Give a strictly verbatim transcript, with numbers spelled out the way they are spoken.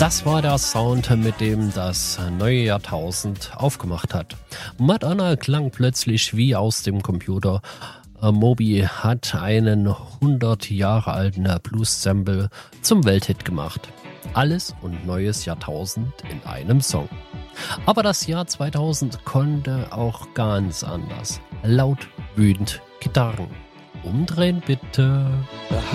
Das war der Sound, mit dem das neue Jahrtausend aufgemacht hat. Madonna klang plötzlich wie aus dem Computer. Moby hat einen hundert Jahre alten Blues-Sample zum Welthit gemacht. Alles und neues Jahrtausend in einem Song. Aber das Jahr zweitausend konnte auch ganz anders. Laut, wütend, Gitarren. Umdrehen bitte.